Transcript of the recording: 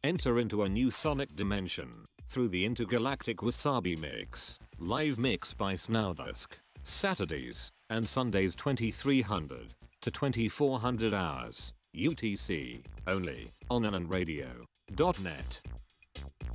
Enter into a new sonic dimension through the intergalactic Wasabi Mix. Live mix by Snowdusk. Saturdays and Sundays 2300 to 2400 hours UTC only on ananradio.net.